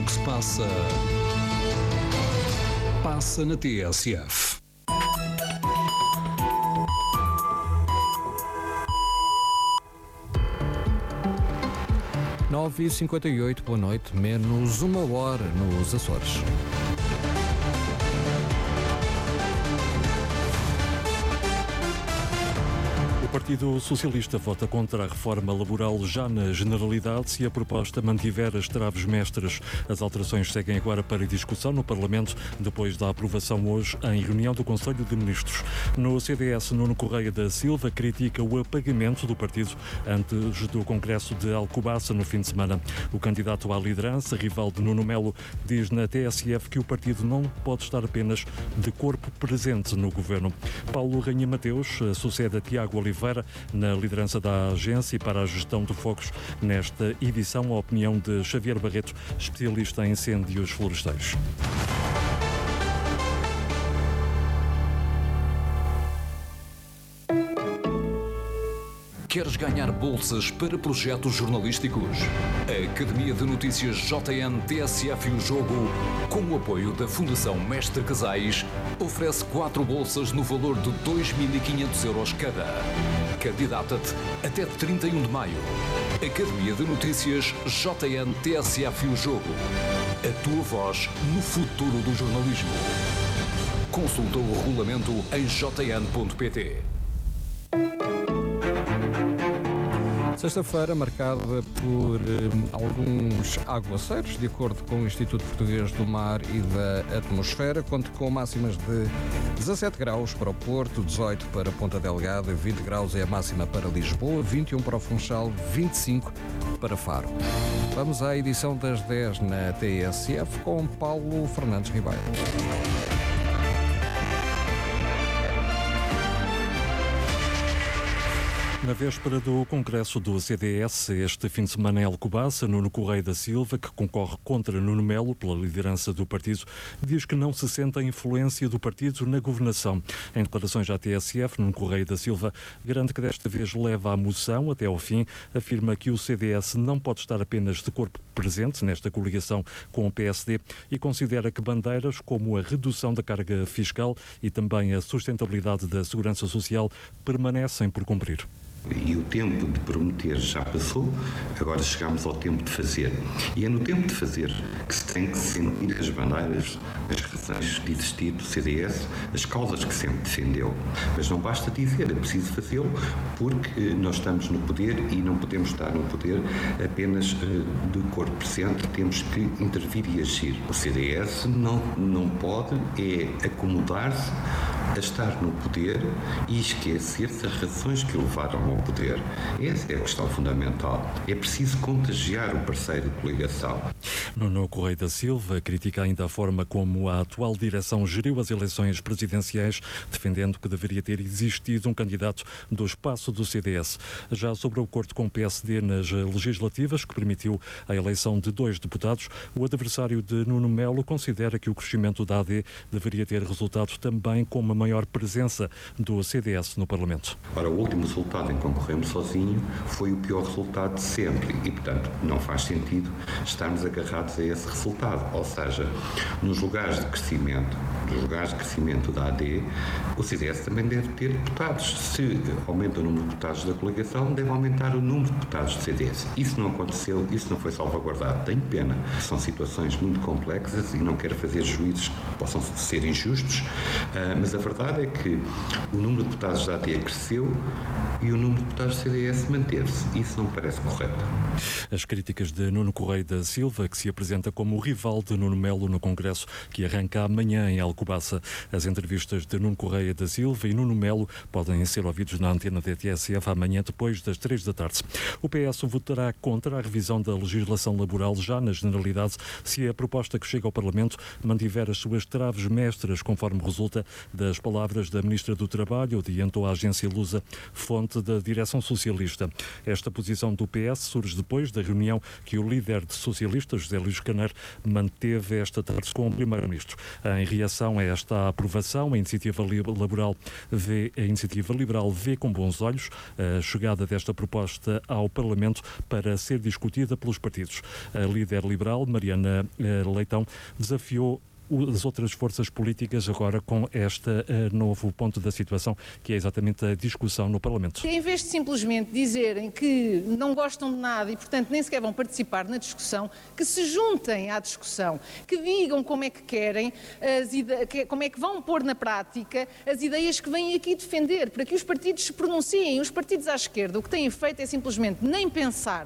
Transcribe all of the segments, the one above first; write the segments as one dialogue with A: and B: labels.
A: o que se passa, passa na TSF.
B: Nove e 58, boa noite, menos uma hora nos Açores.
C: O Partido Socialista vota contra a reforma laboral já na generalidade se a proposta mantiver as traves mestras. As alterações seguem agora para discussão no Parlamento, depois da aprovação hoje em reunião do Conselho de Ministros. No CDS, Nuno Correia da Silva critica o apagamento do partido antes do Congresso de Alcobaça no fim de semana. O candidato à liderança, rival de Nuno Melo, diz na TSF que o partido não pode estar apenas de corpo presente no governo. Paulo Rainha Mateus sucede a Tiago Oliveira na liderança da agência e para a gestão de focos. Nesta edição, a opinião de Xavier Barreto, especialista em incêndios florestais.
A: Queres ganhar bolsas para projetos jornalísticos? A Academia de Notícias JN TSF e o Jogo, com o apoio da Fundação Mestre Casais, oferece 4 bolsas no valor de 2.500 euros cada. Candidata-te até 31 de maio. Academia de Notícias JN TSF e o Jogo. A tua voz no futuro do jornalismo. Consulta o regulamento em jn.pt.
B: Sexta-feira marcada por alguns aguaceiros, de acordo com o Instituto Português do Mar e da Atmosfera. Conta com máximas de 17 graus para o Porto, 18 para Ponta Delgada, 20 graus é a máxima para Lisboa, 21 para o Funchal, 25 para Faro. Vamos à edição das 10 na TSF com Paulo Fernandes Ribeiro.
C: Na véspera do Congresso do CDS, este fim de semana em Alcobaça, Nuno Correia da Silva, que concorre contra Nuno Melo pela liderança do partido, diz que não se sente a influência do partido na governação. Em declarações à TSF, Nuno Correia da Silva garante que desta vez leva a moção até ao fim, afirma que o CDS não pode estar apenas de corpo presente nesta coligação com o PSD e considera que bandeiras como a redução da carga fiscal e também a sustentabilidade da segurança social permanecem por cumprir.
D: E o tempo de prometer já passou, agora chegamos ao tempo de fazer. E é no tempo de fazer que se tem que sentir as bandeiras, as razões de existir do CDS, as causas que sempre defendeu. Mas não basta dizer, é preciso fazê-lo, porque nós estamos no poder e não podemos estar no poder apenas de corpo presente, temos que intervir e agir. O CDS não pode acomodar-se a estar no poder e esquecer-se das razões que o levaram ao poder. Essa é a questão fundamental. É preciso contagiar o parceiro de coligação.
C: Nuno Correia da Silva critica ainda a forma como a atual direção geriu as eleições presidenciais, defendendo que deveria ter existido um candidato do espaço do CDS. Já sobre o acordo com o PSD nas legislativas, que permitiu a eleição de 2 deputados, o adversário de Nuno Melo considera que o crescimento da AD deveria ter resultado também com uma maior presença do CDS no Parlamento.
D: Ora, o último resultado em que concorremos sozinho foi o pior resultado de sempre e, portanto, não faz sentido estarmos agarrados a esse resultado. Ou seja, nos lugares de crescimento da AD, o CDS também deve ter deputados. Se aumenta o número de deputados da coligação, deve aumentar o número de deputados do CDS. Isso não aconteceu, isso não foi salvaguardado. Tenho pena. São situações muito complexas e não quero fazer juízos que possam ser injustos, mas a verdade é que o número de deputados da AD cresceu e o número de deputados do CDS manteve-se. Isso não me parece correto.
C: As críticas de Nuno Correia da Silva, que se apresenta como o rival de Nuno Melo no Congresso, que arranca amanhã em Alcobaça. As entrevistas de Nuno Correia da Silva e Nuno Melo podem ser ouvidos na antena da TSF amanhã depois das 3 da tarde. O PS votará contra a revisão da legislação laboral já na generalidade se a proposta que chega ao Parlamento mantiver as suas traves mestras, conforme resulta das palavras da Ministra do Trabalho, adiantou a agência Lusa, fonte da direção socialista. Esta posição do PS surge depois da reunião que o líder de socialistas, José Luís Carneiro, manteve esta tarde com o Primeiro-Ministro. Em reação a esta aprovação, a Iniciativa Liberal vê com bons olhos a chegada desta proposta ao Parlamento para ser discutida pelos partidos. A líder liberal, Mariana Leitão, desafiou as outras forças políticas agora com este novo ponto da situação, que é exatamente a discussão no Parlamento.
E: Em vez de simplesmente dizerem que não gostam de nada e, portanto, nem sequer vão participar na discussão, que se juntem à discussão, que digam como é que querem, como é que vão pôr na prática as ideias que vêm aqui defender, para que os partidos se pronunciem. Os partidos à esquerda o que têm feito é simplesmente nem pensar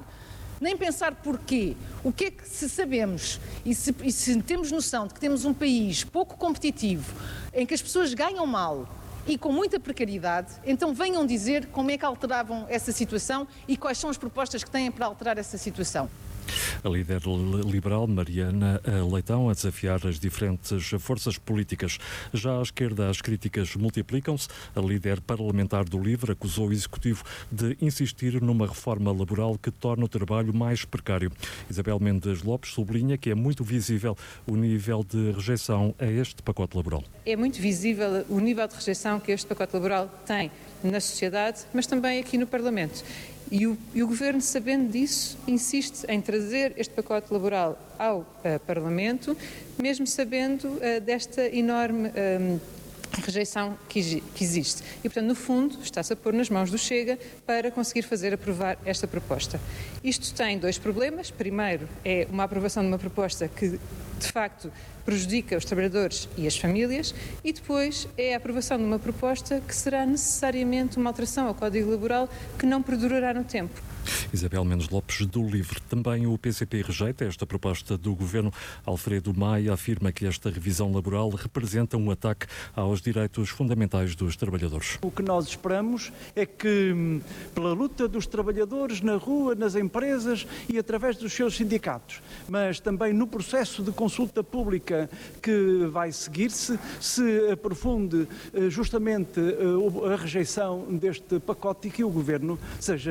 E: porquê, o que é que se sabemos e se temos noção de que temos um país pouco competitivo, em que as pessoas ganham mal e com muita precariedade, então venham dizer como é que alteravam essa situação e quais são as propostas que têm para alterar essa situação.
C: A líder liberal, Mariana Leitão, a desafiar as diferentes forças políticas. Já à esquerda, as críticas multiplicam-se. A líder parlamentar do LIVRE acusou o Executivo de insistir numa reforma laboral que torna o trabalho mais precário. Isabel Mendes Lopes sublinha que é muito visível o nível de rejeição a este pacote laboral.
F: É muito visível o nível de rejeição que este pacote laboral tem na sociedade, mas também aqui no Parlamento. E o Governo, sabendo disso, insiste em trazer este pacote laboral ao Parlamento, mesmo sabendo desta enorme rejeição que existe. E, portanto, no fundo, está-se a pôr nas mãos do Chega para conseguir fazer aprovar esta proposta. Isto tem dois problemas. Primeiro, é uma aprovação de uma proposta que, de facto, prejudica os trabalhadores e as famílias, e depois é a aprovação de uma proposta que será necessariamente uma alteração ao Código Laboral que não perdurará no tempo.
C: Isabel Mendes Lopes, do LIVRE. Também o PCP rejeita esta proposta do Governo. Alfredo Maia afirma que esta revisão laboral representa um ataque aos direitos fundamentais dos trabalhadores.
G: O que nós esperamos é que, pela luta dos trabalhadores na rua, nas empresas e através dos seus sindicatos, mas também no processo de consulta pública que vai seguir-se, se aprofunde justamente a rejeição deste pacote e que o Governo seja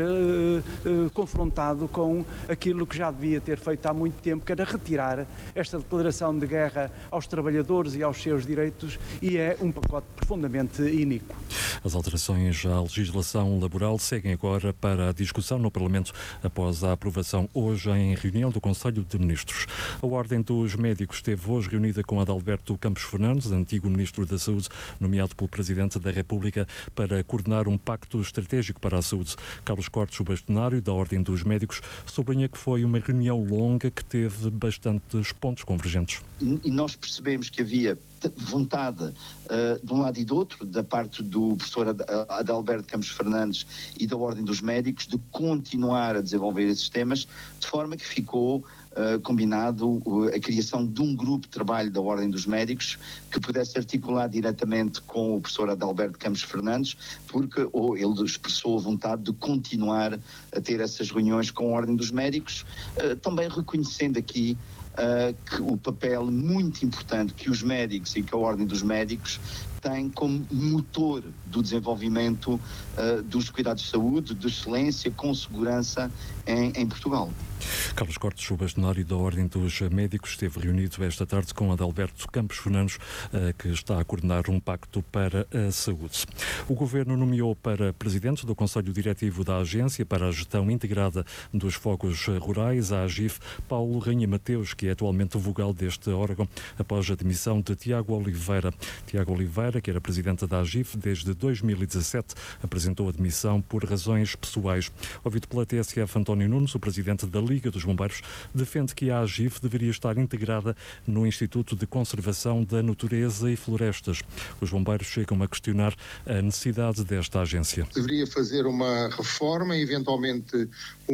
G: confrontado com aquilo que já devia ter feito há muito tempo, que era retirar esta declaração de guerra aos trabalhadores e aos seus direitos, e é um pacote profundamente iníquo.
C: As alterações à legislação laboral seguem agora para a discussão no Parlamento após a aprovação hoje em reunião do Conselho de Ministros. A Ordem dos Médicos esteve hoje reunida com Adalberto Campos Fernandes, antigo Ministro da Saúde, nomeado pelo Presidente da República para coordenar um pacto estratégico para a saúde. Carlos Cortes, o bastonário da Ordem dos Médicos, sublinha que foi uma reunião longa que teve bastantes pontos convergentes.
H: E nós percebemos que havia vontade de um lado e do outro, da parte do professor Adalberto Campos Fernandes e da Ordem dos Médicos, de continuar a desenvolver esses temas, de forma que ficou combinado a criação de um grupo de trabalho da Ordem dos Médicos que pudesse articular diretamente com o professor Adalberto Campos Fernandes, porque ele expressou a vontade de continuar a ter essas reuniões com a Ordem dos Médicos, também reconhecendo aqui que o papel muito importante que os médicos e que a Ordem dos Médicos tem como motor do desenvolvimento dos cuidados de saúde, de excelência, com segurança em Portugal.
C: Carlos Cortes, o bastonário da Ordem dos Médicos, esteve reunido esta tarde com Adalberto Campos Fernandes, que está a coordenar um pacto para a saúde. O Governo nomeou para presidente do Conselho Diretivo da Agência para a Gestão Integrada dos Fogos Rurais, a AGIF, Paulo Rainha Mateus, que é atualmente o vogal deste órgão, após a demissão de Tiago Oliveira. Tiago Oliveira, que era presidente da AGIF desde 2017, apresentou a demissão por razões pessoais. Ouvido pela TSF, António Nunes, o presidente da Liga dos Bombeiros, defende que a AGIF deveria estar integrada no Instituto de Conservação da Natureza e Florestas. Os bombeiros chegam a questionar a necessidade desta agência.
I: Deveria fazer uma reforma, eventualmente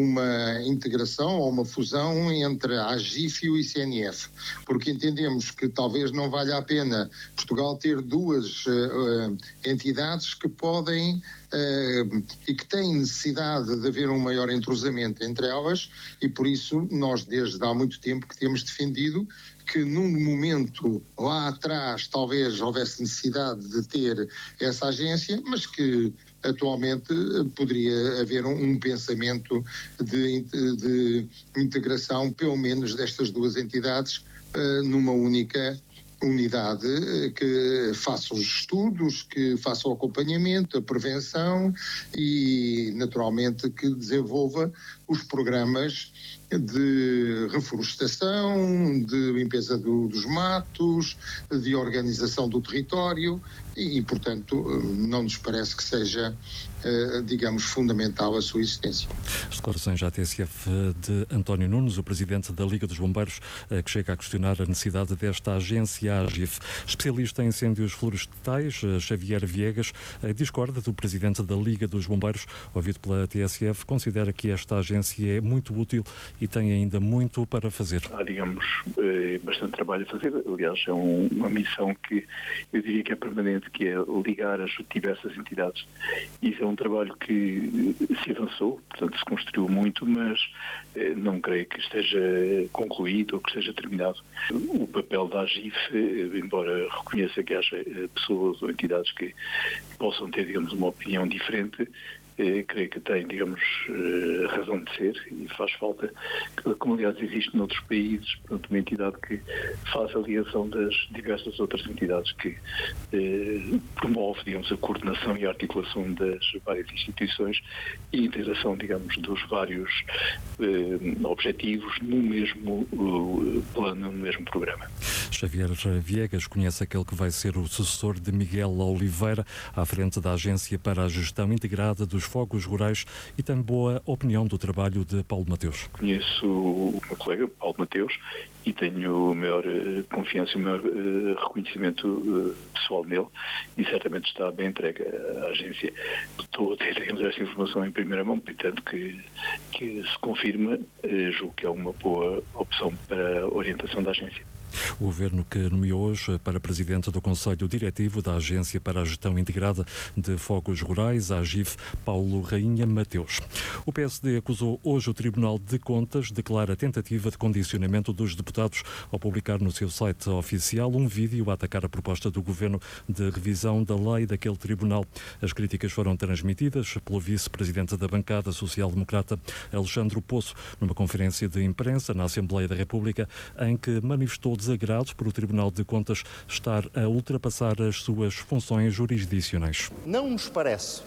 I: uma integração ou uma fusão entre a AGIF e o ICNF, porque entendemos que talvez não valha a pena Portugal ter duas duas entidades que podem e que têm necessidade de haver um maior entrosamento entre elas, e por isso nós desde há muito tempo que temos defendido que num momento lá atrás talvez houvesse necessidade de ter essa agência, mas que atualmente poderia haver um pensamento de integração, pelo menos destas duas entidades, numa única unidade que faça os estudos, que faça o acompanhamento, a prevenção e, naturalmente, que desenvolva os programas de reflorestação, de limpeza dos matos, de organização do território e, portanto, não nos parece que seja, digamos, fundamental a sua existência.
C: As declarações à TSF de António Nunes, o presidente da Liga dos Bombeiros, que chega a questionar a necessidade desta agência AGIF. Especialista em incêndios florestais, Xavier Viegas, discorda do presidente da Liga dos Bombeiros, ouvido pela TSF, considera que esta agência é muito útil e tem ainda muito para fazer.
J: Há, digamos, bastante trabalho a fazer. Aliás, é uma missão que eu diria que é permanente, que é ligar as diversas entidades. Isso é um trabalho que se avançou, portanto se construiu muito, mas não creio que esteja concluído ou que esteja terminado. O papel da AGIF, embora reconheça que haja pessoas ou entidades que possam ter, digamos, uma opinião diferente, creio que tem, digamos, razão de ser e faz falta, como aliás existe noutros países, portanto, uma entidade que faz a ligação das diversas outras entidades, que promove, digamos, a coordenação e a articulação das várias instituições e a integração, digamos, dos vários objetivos no mesmo plano, no mesmo programa.
C: Xavier Viegas conhece aquele que vai ser o sucessor de Miguel Oliveira à frente da Agência para a Gestão Integrada dos Fogos Rurais e tem boa opinião do trabalho de Paulo Mateus.
J: Conheço o meu colega, Paulo Mateus, e tenho maior confiança e maior reconhecimento pessoal nele e certamente está bem entregue à agência. Estou a ter, digamos, esta informação em primeira mão, portanto que se confirma, julgo que é uma boa opção para a orientação da agência.
C: O Governo que nomeou hoje para Presidente do Conselho Diretivo da Agência para a Gestão Integrada de Fogos Rurais, a AGIF, Paulo Rainha Mateus. O PSD acusou hoje o Tribunal de Contas, declara tentativa de condicionamento dos deputados ao publicar no seu site oficial um vídeo a atacar a proposta do Governo de revisão da lei daquele tribunal. As críticas foram transmitidas pelo vice-presidente da bancada social-democrata, Alexandre Poço, numa conferência de imprensa na Assembleia da República, em que manifestou desagrado por o Tribunal de Contas estar a ultrapassar as suas funções jurisdicionais.
K: Não nos parece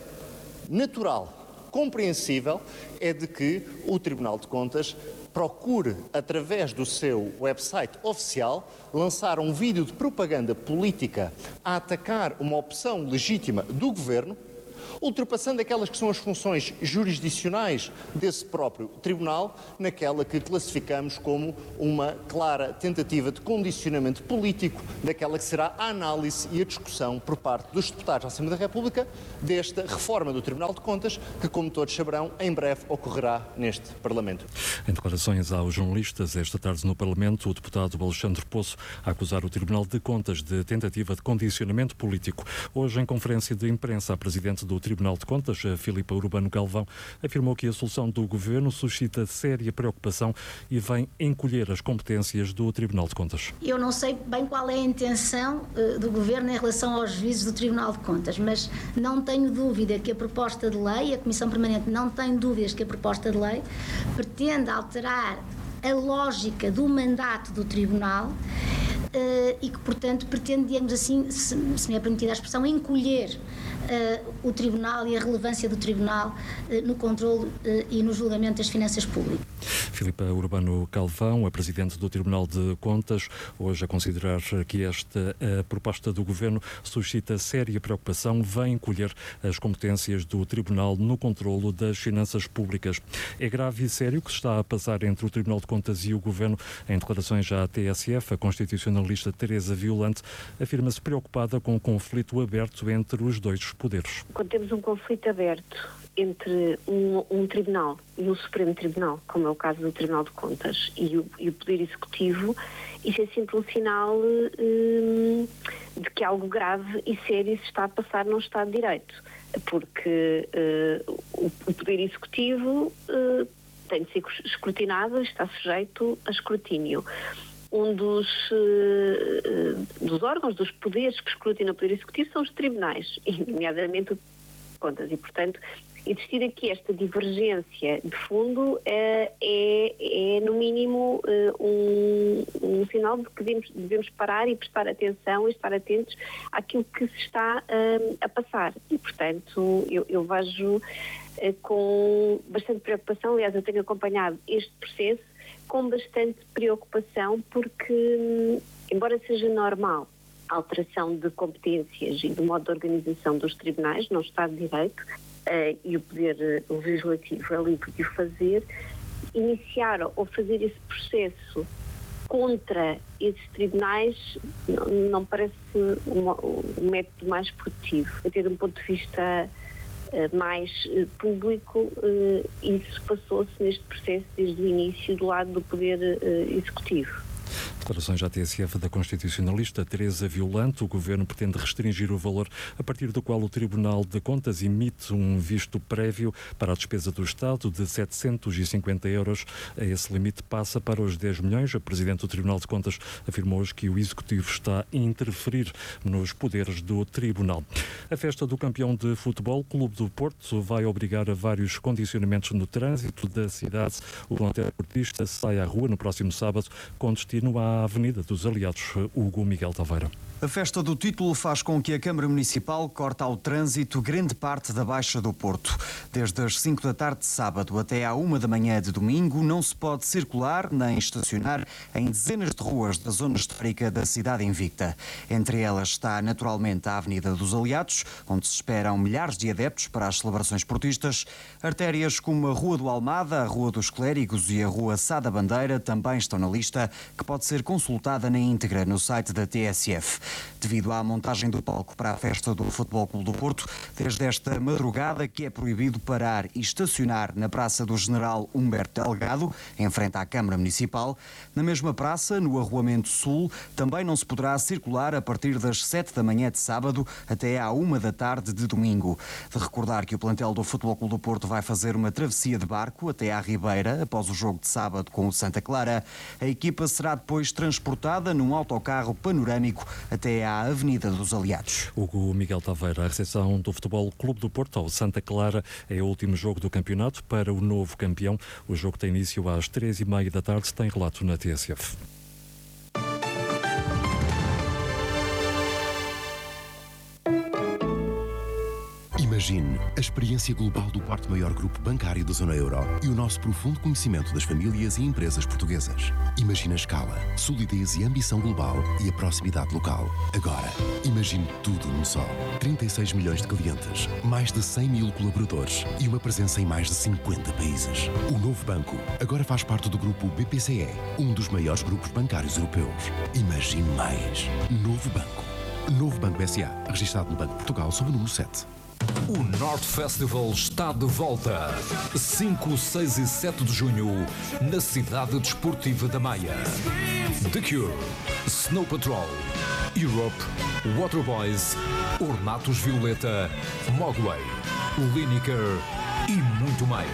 K: natural, compreensível, é de que o Tribunal de Contas procure, através do seu website oficial, lançar um vídeo de propaganda política a atacar uma opção legítima do Governo, ultrapassando aquelas que são as funções jurisdicionais desse próprio Tribunal, naquela que classificamos como uma clara tentativa de condicionamento político daquela que será a análise e a discussão por parte dos deputados da Assembleia da República desta reforma do Tribunal de Contas, que, como todos saberão, em breve ocorrerá neste Parlamento.
C: Em declarações aos jornalistas esta tarde no Parlamento, o deputado Alexandre Poço a acusar o Tribunal de Contas de tentativa de condicionamento político. Hoje, em conferência de imprensa, a Presidente do Tribunal de Contas, Filipa Urbano Galvão, afirmou que a solução do Governo suscita séria preocupação e vem encolher as competências do Tribunal de Contas.
L: Eu não sei bem qual é a intenção do Governo em relação aos juízes do Tribunal de Contas, mas não tenho dúvida que a proposta de lei, a Comissão Permanente não tem dúvidas que a proposta de lei pretende alterar a lógica do mandato do Tribunal e que, portanto, pretende, digamos assim, se me é permitida a expressão, encolher o Tribunal e a relevância do Tribunal no controle e no julgamento das finanças públicas.
C: Filipa Urbano Galvão, a Presidente do Tribunal de Contas, hoje a considerar que esta proposta do Governo suscita séria preocupação, vem encolher as competências do Tribunal no controlo das finanças públicas. É grave e sério o que se está a passar entre o Tribunal de Contas e o Governo. Em declarações à TSF, a constitucionalista Teresa Violante afirma-se preocupada com o conflito aberto entre os dois poderes.
M: Quando temos um conflito aberto entre um tribunal e um Supremo Tribunal, como é o caso do Tribunal de Contas, e o Poder Executivo, isso é sempre um sinal de que algo grave e sério se está a passar num Estado de Direito, porque o Poder Executivo tem de ser escrutinado, está sujeito a escrutínio. Um dos órgãos, dos poderes que escrutinam o Poder Executivo são os tribunais, nomeadamente o Contas, e, portanto, existir aqui esta divergência de fundo é no mínimo, um sinal de que devemos parar e prestar atenção e estar atentos àquilo que se está a passar. E, portanto, eu vejo com bastante preocupação, aliás, eu tenho acompanhado este processo com bastante preocupação, porque, embora seja normal a alteração de competências e do modo de organização dos tribunais no Estado de Direito, e o Poder Legislativo é livre de o fazer, iniciar ou fazer esse processo contra esses tribunais não parece um método mais produtivo. Até de um ponto de vista mais público, isso passou-se neste processo desde o início do lado do Poder Executivo.
C: Declarações à TSF da constitucionalista Teresa Violante. O Governo pretende restringir o valor a partir do qual o Tribunal de Contas emite um visto prévio para a despesa do Estado de 750 euros. Esse limite passa para os 10 milhões. A Presidente do Tribunal de Contas afirmou hoje que o Executivo está a interferir nos poderes do Tribunal. A festa do campeão de futebol, Clube do Porto, vai obrigar a vários condicionamentos no trânsito da cidade. O plantel portista sai à rua no próximo sábado com destino à Avenida dos Aliados. Hugo Miguel Taveira.
N: A festa do título faz com que a Câmara Municipal corte ao trânsito grande parte da Baixa do Porto. Desde as 5 da tarde de sábado até à 1 da manhã de domingo, não se pode circular nem estacionar em dezenas de ruas da zona histórica da cidade invicta. Entre elas está naturalmente a Avenida dos Aliados, onde se esperam milhares de adeptos para as celebrações portistas. Artérias como a Rua do Almada, a Rua dos Clérigos e a Rua Sá da Bandeira também estão na lista, que pode ser consultada na íntegra no site da TSF. Devido à montagem do palco para a festa do Futebol Clube do Porto, desde esta madrugada que é proibido parar e estacionar na Praça do General Humberto Delgado, em frente à Câmara Municipal. Na mesma praça, no Arruamento Sul, também não se poderá circular a partir das 7 da manhã de sábado até à 1 da tarde de domingo. De recordar que o plantel do Futebol Clube do Porto vai fazer uma travessia de barco até à Ribeira, após o jogo de sábado com o Santa Clara. A equipa será depois transportada num autocarro panorâmico até à Avenida dos Aliados.
C: Hugo Miguel Taveira. A recepção do Futebol Clube do Porto ao Santa Clara é o último jogo do campeonato para o novo campeão. O jogo tem início às 3h30 da tarde, tem relato na TSF.
O: Imagine a experiência global do quarto maior grupo bancário da zona euro e o nosso profundo conhecimento das famílias e empresas portuguesas. Imagine a escala, solidez e ambição global e a proximidade local. Agora, imagine tudo num só. 36 milhões de clientes, mais de 100 mil colaboradores e uma presença em mais de 50 países. O novo banco agora faz parte do grupo BPCE, um dos maiores grupos bancários europeus. Imagine mais. Novo Banco. Novo Banco S.A., registado no Banco de Portugal sob o número 7.
A: O North Festival está de volta. 5, 6 e 7 de junho, na cidade desportiva da Maia. The Cure, Snow Patrol, Europe, Waterboys, Ornatos Violeta, Mogwai, Lineker e muito mais.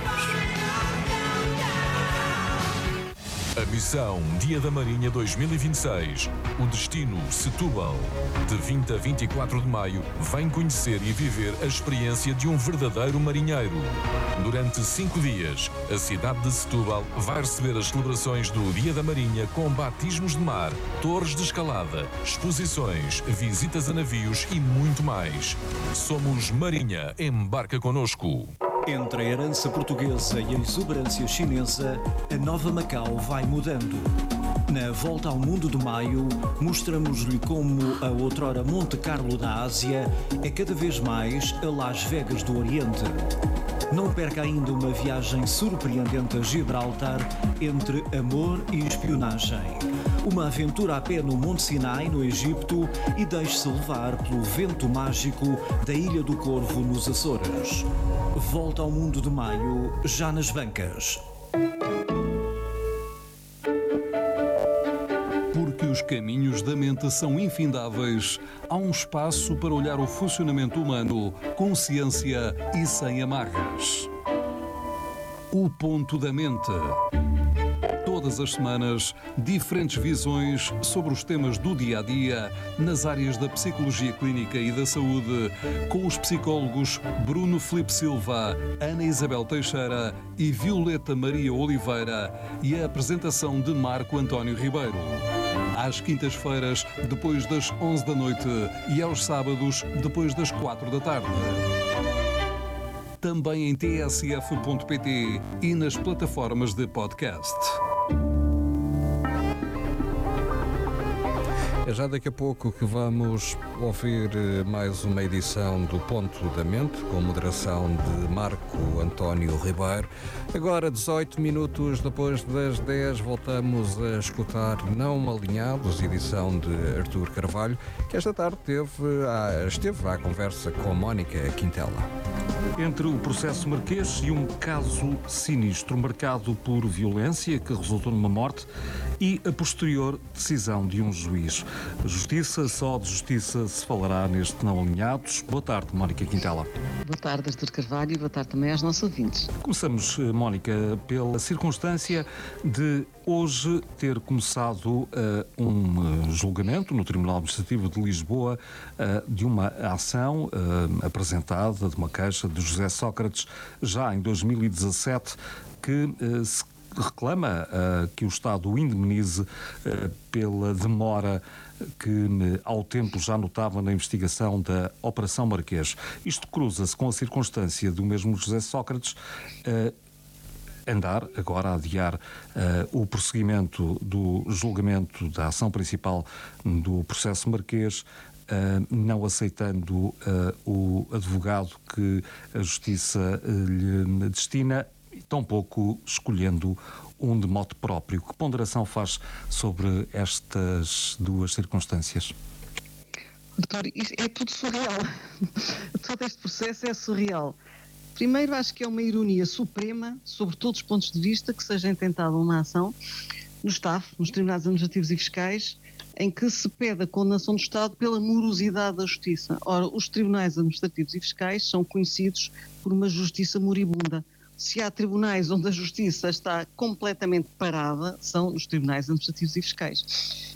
P: A missão Dia da Marinha 2026. O destino Setúbal. De 20 a 24 de maio, vem conhecer e viver a experiência de um verdadeiro marinheiro. Durante 5 dias, a cidade de Setúbal vai receber as celebrações do Dia da Marinha com batismos de mar, torres de escalada, exposições, visitas a navios e muito mais. Somos Marinha. Embarca connosco.
Q: Entre a herança portuguesa e a exuberância chinesa, a nova Macau vai mudando. Na Volta ao Mundo de Maio, mostramos-lhe como a outrora Monte Carlo da Ásia é cada vez mais a Las Vegas do Oriente. Não perca ainda uma viagem surpreendente a Gibraltar entre amor e espionagem. uma aventura a pé no Monte Sinai, no Egito, e deixe-se levar pelo vento mágico da Ilha do Corvo, nos Açores. Volta ao Mundo de Maio, já nas bancas.
R: Porque os caminhos da mente são infindáveis, há um espaço para olhar o funcionamento humano com ciência e sem amarras. O Ponto da Mente. Todas as semanas, diferentes visões sobre os temas do dia-a-dia nas áreas da psicologia clínica e da saúde, com os psicólogos Bruno Filipe Silva, Ana Isabel Teixeira e Violeta Maria Oliveira, e a apresentação de Marco António Ribeiro. Às quintas-feiras, depois das 11 da noite, e aos sábados, depois das 4 da tarde. Também em tsf.pt e nas plataformas de podcast.
B: É já daqui a pouco que vamos ouvir mais uma edição do Ponto da Mente, com moderação de Marco António Ribeiro. Agora, 18 minutos depois das 10, voltamos a escutar Não Alinhados, edição de Artur Carvalho, que esta tarde esteve à conversa com Mónica Quintela.
C: Entre o processo Marquês e um caso sinistro marcado por violência que resultou numa morte e a posterior decisão de um juiz. Justiça, só de justiça se falará neste Não Alinhados. Boa tarde, Mónica Quintela.
S: Boa tarde, Artur Carvalho, e boa tarde também aos nossos ouvintes.
C: Começamos, Mónica, pela circunstância de hoje ter começado um julgamento no Tribunal Administrativo de Lisboa de uma ação apresentada, de uma queixa de José Sócrates, já em 2017, que se reclama que o Estado o indemnize pela demora que ao tempo já notava na investigação da Operação Marquês. Isto cruza-se com a circunstância do mesmo José Sócrates andar agora a adiar o prosseguimento do julgamento da ação principal do processo Marquês, não aceitando o advogado que a Justiça lhe destina, tampouco escolhendo um de mote próprio. Que ponderação faz sobre estas duas circunstâncias?
S: Doutor, é tudo surreal. Todo este processo é surreal. Primeiro, acho que é uma ironia suprema, sobre todos os pontos de vista, que seja intentada uma ação no Estado, nos Tribunais Administrativos e Fiscais, em que se pede a condenação do Estado pela morosidade da Justiça. Ora, os Tribunais Administrativos e Fiscais são conhecidos por uma justiça moribunda. Se há tribunais onde a justiça está completamente parada, são os Tribunais Administrativos e Fiscais.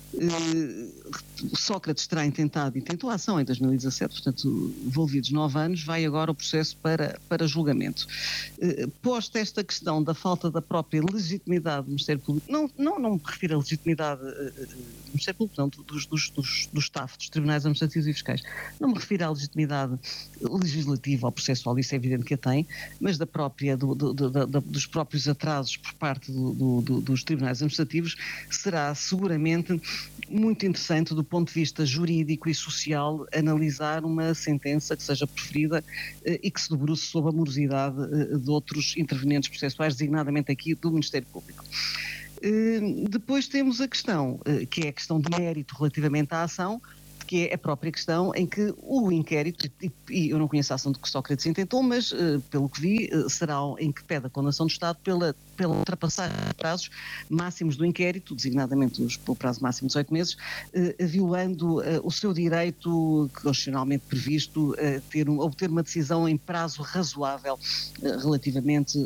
S: Sócrates terá intentou a ação em 2017, portanto, envolvidos 9 anos, vai agora o processo para julgamento. Posta esta questão da falta da própria legitimidade do Ministério Público, não me refiro à legitimidade do Ministério Público, não, do staff, dos Tribunais Administrativos e Fiscais, não me refiro à legitimidade legislativa ou processual, isso é evidente que a tem, mas da própria, dos próprios atrasos por parte dos Tribunais Administrativos, será seguramente muito interessante do ponto de vista jurídico e social analisar uma sentença que seja proferida e que se debruce sobre a morosidade de outros intervenientes processuais, designadamente aqui do Ministério Público. Depois temos a questão, que é a questão de mérito relativamente à ação, que é a própria questão em que o inquérito, e eu não conheço a ação de que Sócrates intentou, mas pelo que vi, será em que pede a condenação do Estado pela ultrapassagem de prazos máximos do inquérito, designadamente pelo prazo máximo de 18 meses, violando o seu direito, constitucionalmente previsto, obter uma decisão em prazo razoável relativamente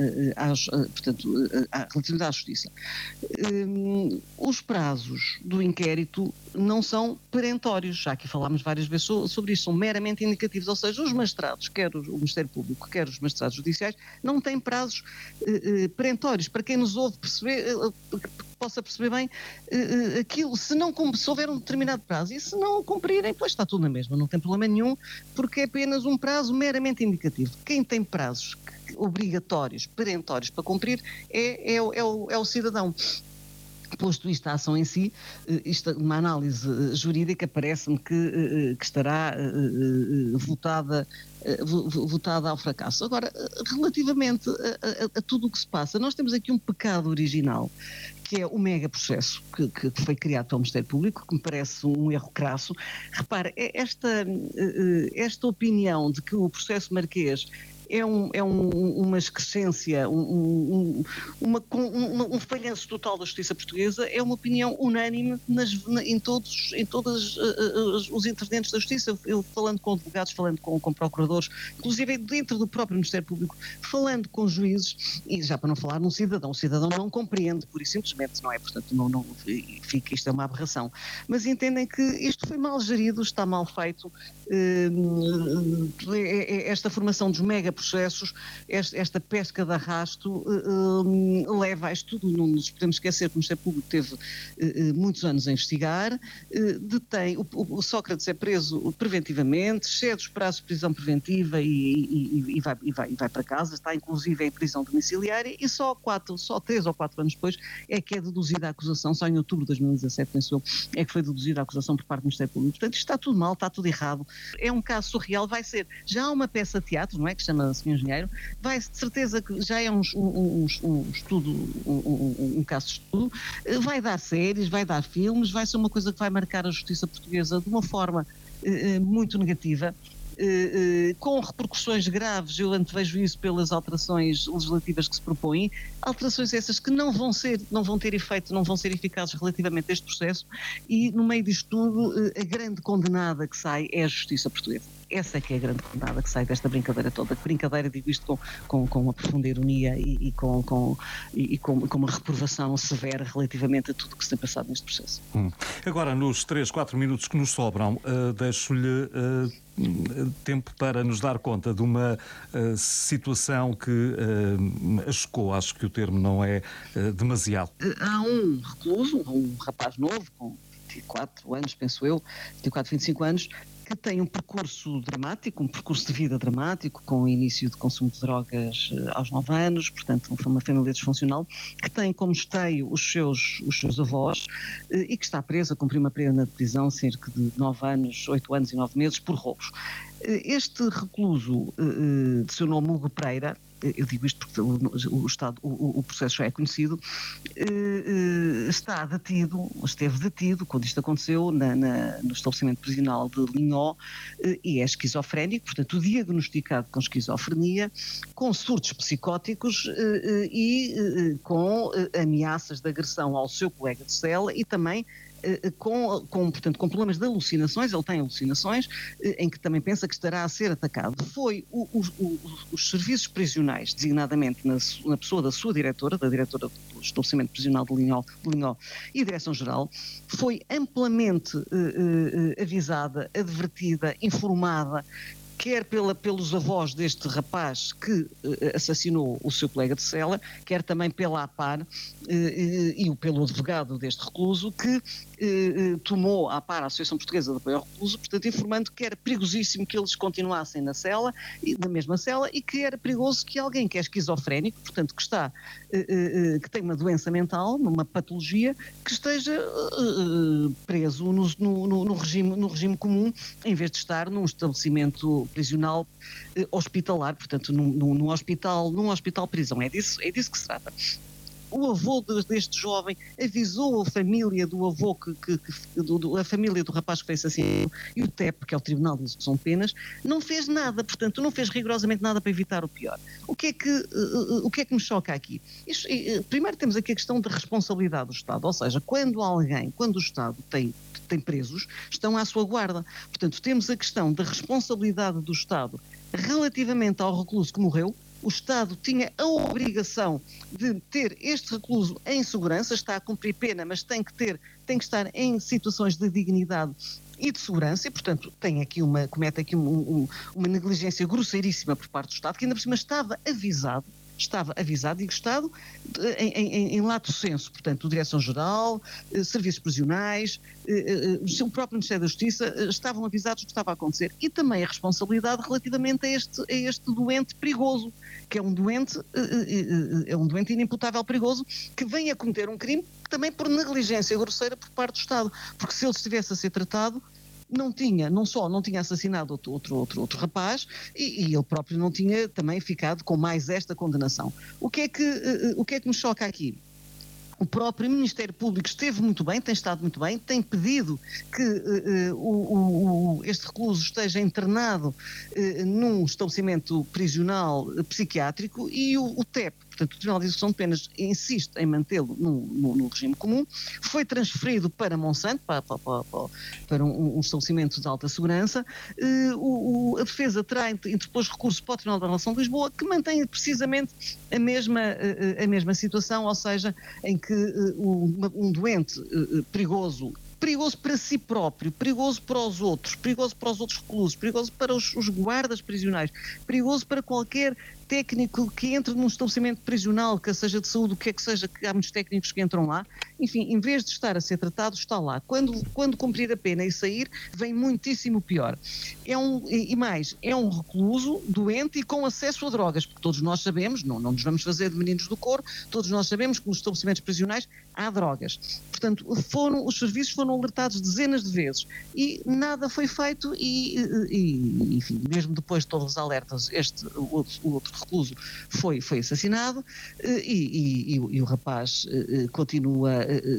S: à Justiça. Os prazos do inquérito não são perentórios, já que falámos várias vezes sobre isso, são meramente indicativos, ou seja, os magistrados, quer o Ministério Público, quer os magistrados judiciais, não têm prazos perentórios. Para quem nos ouve possa perceber bem aquilo, se houver um determinado prazo, e se não o cumprirem, pois está tudo na mesma, não tem problema nenhum, porque é apenas um prazo meramente indicativo. Quem tem prazos obrigatórios, perentórios para cumprir, é o cidadão. Posto isto à ação em si, uma análise jurídica parece-me que estará votada ao fracasso. Agora, relativamente a tudo o que se passa, nós temos aqui um pecado original, que é o mega processo que foi criado pelo Ministério Público, que me parece um erro crasso. Repare, esta opinião de que o processo Marquês é uma excrescência, um falhanço total da justiça portuguesa, é uma opinião unânime em todos os intervenientes da justiça. Eu falando com advogados, falando com procuradores, inclusive dentro do próprio Ministério Público, falando com juízes, e já para não falar num cidadão, o cidadão não compreende, pura e simplesmente, não é? Portanto, não fica, isto é uma aberração. Mas entendem que isto foi mal gerido, está mal feito, esta formação dos mega processos, esta pesca de arrasto leva a isto tudo. Não nos podemos esquecer que o Ministério Público teve muitos anos a investigar, detém, o Sócrates é preso preventivamente, excede os prazos de prisão preventiva e vai para casa, está inclusive em prisão domiciliária, e só 3 ou 4 anos depois é que é deduzida a acusação, só em outubro de 2017, penso eu, é que foi deduzida a acusação por parte do Ministério Público. Portanto, isto está tudo mal, está tudo errado. É um caso surreal, vai ser já uma peça de teatro, não é, que chama Sr. Engenheiro, vai de certeza que já é um estudo, um caso de estudo, vai dar séries, vai dar filmes, vai ser uma coisa que vai marcar a justiça portuguesa de uma forma muito negativa, com repercussões graves. Eu antevejo isso pelas alterações legislativas que se propõem, alterações essas que não vão ter efeito, não vão ser eficazes relativamente a este processo, e no meio disto tudo a grande condenada que sai é a justiça portuguesa. Essa é que é a grande condenada que sai desta brincadeira toda. Brincadeira, digo isto com uma profunda ironia e com uma reprovação severa relativamente a tudo o que se tem passado neste processo.
C: Agora, nos 3, 4 minutos que nos sobram, deixo-lhe tempo para nos dar conta de uma situação que a chocou. Acho que o termo não é demasiado.
S: Há um recluso, um rapaz novo, com 24 anos, penso eu, 24, 25 anos, que tem um percurso dramático, um percurso de vida dramático, com o início de consumo de drogas aos 9 anos, portanto uma família disfuncional, que tem como esteio os seus avós e que está preso, a cumprir uma pena de prisão, cerca de 9 anos, 8 anos e 9 meses, por roubos. Este recluso, de seu nome Hugo Pereira, eu digo isto porque o processo já é conhecido, esteve detido quando isto aconteceu no estabelecimento prisional de Linhó, e é esquizofrénico, portanto diagnosticado com esquizofrenia, com surtos psicóticos e com ameaças de agressão ao seu colega de cela, e também portanto, com problemas de alucinações. Ele tem alucinações em que também pensa que estará a ser atacado. Foi os serviços prisionais, designadamente na pessoa da sua diretora, da diretora do estabelecimento prisional de Linhó e Direção-Geral, foi amplamente avisada, advertida, informada, quer pelos avós deste rapaz que assassinou o seu colega de cela, quer também pela APAR e pelo advogado deste recluso, que tomou a APAR, a Associação Portuguesa de Apoio ao Recluso, portanto informando que era perigosíssimo que eles continuassem na mesma cela, e que era perigoso que alguém que é esquizofrénico, portanto que tem uma doença mental, uma patologia, que esteja preso no regime comum, em vez de estar num estabelecimento prisional hospitalar, portanto num hospital prisão. É disso que se trata. O avô deste jovem avisou a família do avô, a família do rapaz que foi assassinado, e o TEP, que é o Tribunal de Execução de Penas, não fez nada, portanto não fez rigorosamente nada para evitar o pior. O que é que me choca aqui? Primeiro temos aqui a questão da responsabilidade do Estado, ou seja, quando o Estado tem presos, estão à sua guarda. Portanto, temos a questão da responsabilidade do Estado relativamente ao recluso que morreu. O Estado tinha a obrigação de ter este recluso em segurança, está a cumprir pena, mas tem que estar em situações de dignidade e de segurança, e portanto comete aqui uma negligência grosseiríssima por parte do Estado, que ainda por cima estava estava avisado, e o Estado, em lato senso, portanto, a Direção-Geral, Serviços Prisionais, o próprio Ministério da Justiça estavam avisados do que estava a acontecer. E também a responsabilidade relativamente a este doente perigoso, que é um doente inimputável perigoso, que vem a cometer um crime também por negligência grosseira por parte do Estado, porque se ele estivesse a ser tratado, não só não tinha assassinado outro rapaz, e ele próprio não tinha também ficado com mais esta condenação. O que é que me choca aqui? O próprio Ministério Público esteve muito bem, tem estado muito bem, tem pedido que este recluso esteja internado num estabelecimento prisional psiquiátrico, e o TEP, portanto o Tribunal de Execução de Penas, insiste em mantê-lo no regime comum. Foi transferido para Monsanto, para um estabelecimento de alta segurança. A defesa interpôs recurso para o Tribunal da Relação de Lisboa, que mantém precisamente a mesma situação, ou seja, em que um doente perigoso para si próprio, perigoso para os outros reclusos, perigoso para os guardas prisionais, perigoso para qualquer técnico que entre num estabelecimento prisional, que seja de saúde, o que é que seja, que há muitos técnicos que entram lá, enfim, em vez de estar a ser tratado, está lá. Quando cumprir a pena e sair, vem muitíssimo pior. É um recluso doente e com acesso a drogas, porque todos nós sabemos, não nos vamos fazer de meninos do coro, todos nós sabemos que nos estabelecimentos prisionais há drogas. Portanto, os serviços foram alertados dezenas de vezes e nada foi feito e enfim, mesmo depois de todos os alertas, o outro recluso foi assassinado e o rapaz continua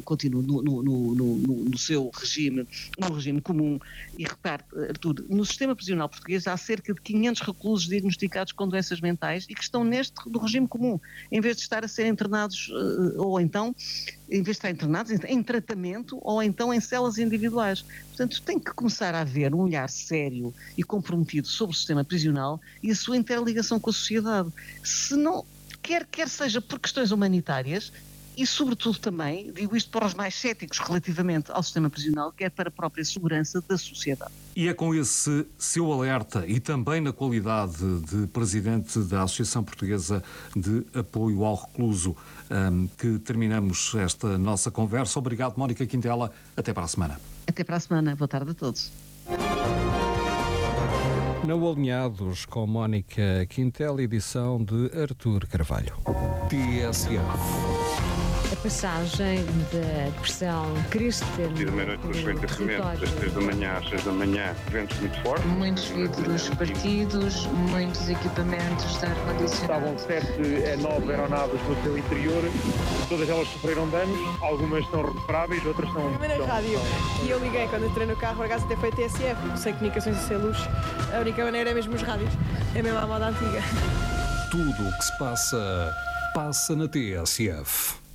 S: no seu regime, no regime comum. E repare, Artur, no sistema prisional português há cerca de 500 reclusos diagnosticados com doenças mentais e que estão no regime comum, em vez de estar a ser internados ou então, em vez de estar internados em tratamento ou então em celas individuais. Portanto, tem que começar a haver um olhar sério e comprometido sobre o sistema prisional e a sua interligação com a sociedade. Se não, quer seja por questões humanitárias, e sobretudo também, digo isto para os mais céticos relativamente ao sistema prisional, quer para a própria segurança da sociedade.
B: E é com esse seu alerta e também na qualidade de presidente da Associação Portuguesa de Apoio ao Recluso que terminamos esta nossa conversa. Obrigado, Mónica Quintela. Até para a semana.
S: Até para a semana. Boa tarde a todos.
B: Na Alinhados, com Mónica Quintela, edição de Artur Carvalho. TSF.
T: A passagem da depressão Christian.
U: E da meia-noite dos ventos, das 3 da manhã às 6 da manhã, ventos muito fortes.
V: Muitos vidros partidos, muitos equipamentos de ar-condicionado.
W: Estavam 7 a 9 aeronaves no seu interior, todas elas sofreram danos, algumas estão recuperáveis, outras estão...
X: A primeira rádio que eu liguei quando entrei no carro, por acaso até foi TSF, sem comunicações e sem luz, a única maneira é mesmo os rádios, é mesmo a moda antiga.
A: Tudo o que se passa na TSF.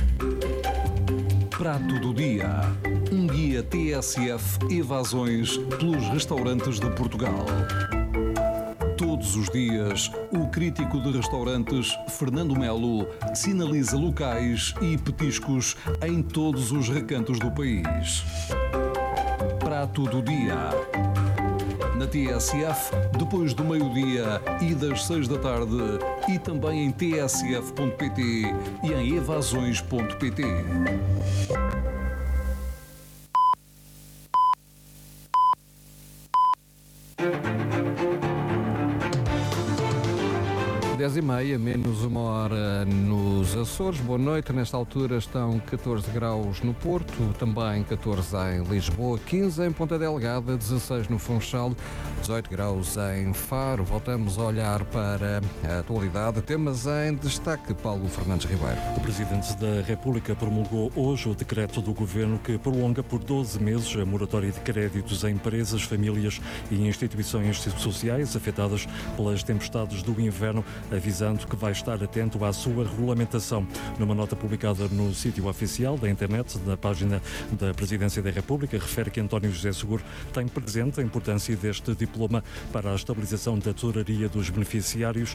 A: Prato do dia. Um guia TSF evasões pelos restaurantes de Portugal. Todos os dias, o crítico de restaurantes Fernando Melo sinaliza locais e petiscos em todos os recantos do país. Prato do dia. Na TSF, depois do meio-dia e das 6 da tarde, e também em tsf.pt e em evasões.pt.
B: Dez e meia, menos uma hora nos Açores. Boa noite. Nesta altura estão 14 graus no Porto, também 14 em Lisboa, 15 em Ponta Delgada, 16 no Funchal, 18 graus em Faro. Voltamos a olhar para a atualidade. Temas em destaque, Paulo Fernandes Ribeiro.
C: O Presidente da República promulgou hoje o decreto do Governo que prolonga por 12 meses a moratória de créditos a empresas, famílias e instituições sociais afetadas pelas tempestades do inverno, avisando que vai estar atento à sua regulamentação. Numa nota publicada no sítio oficial da internet, na página da Presidência da República, refere que António José Seguro tem presente a importância deste diploma para a estabilização da tesouraria dos beneficiários